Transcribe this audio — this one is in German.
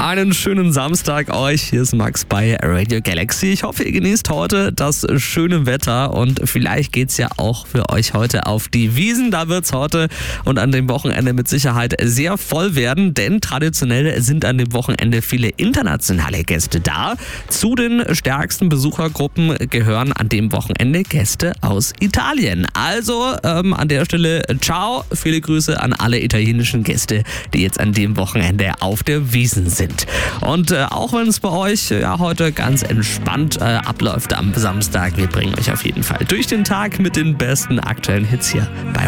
einen schönen Samstag euch. Hier ist Max bei Radio Galaxy. Ich hoffe, ihr genießt heute das schöne Wetter und vielleicht geht's ja auch für euch heute auf die Wiesn. Da wird's heute und an dem Wochenende mit Sicherheit sehr voll werden, denn traditionell sind an dem Wochenende viele internationale Gäste da. Zu den stärksten Besuchergruppen gehören an dem Wochenende Gäste aus Italien. Also an der Stelle ciao, viele Grüße an alle italienischen Gäste, die jetzt an dem Wochenende auf der Wiesn sind. Und auch wenn es bei euch heute ganz entspannt abläuft am Samstag, wir bringen euch auf jeden Fall durch den Tag mit den besten aktuellen Hits hier bei